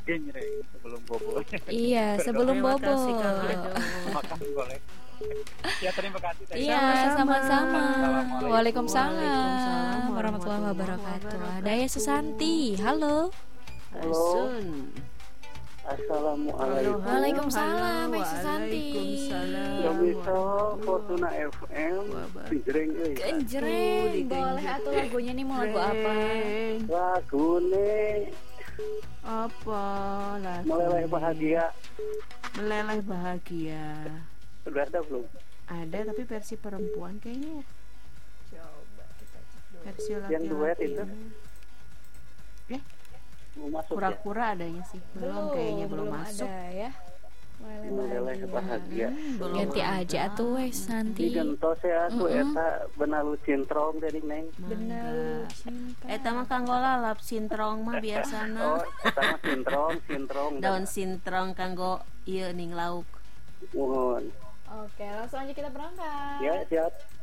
Reng, sebelum bobo. Iya, sebelum Terima bobo. kasih, Kang Ado. Makan boleh. Ya terima kasih. Teh. Iya, sama-sama. Assalamualaikum. Waalaikumsalam warahmatullahi wabarakatuh. Ada ya Susanti. Halo. Asun. Assalamualaikum. Waalaikumsalam, Mbak Susanti. Waalaikumsalam. Domito Fortuna FM Pinjreng euy. Genjreng. Boleh atuh lagunya nih mau lagu apa? Lagune Apa lagu? Meleleh Bahagia. Meleleh Bahagia. Sudah ada belum? Ada tapi versi perempuan kayaknya. Coba kita cek dulu. Versi laki-laki. Yang duet itu? Mau masuk ya? Kura-kura adanya sih. Belum kayaknya belum masuk. ada ya. Meleleh Bahagia. Belum Ganti ada. aja tuh wes nanti. Digentos ya aku eta benalu cintrong dari Neng. Benar cinta. Eta mah kanggo lalap sintrong mah Oh, biasana. eta mah cintrong. Daun sintrong kanggo ieu ning lauk. Mohon. Oke, langsung aja kita berangkat. Ya, siap.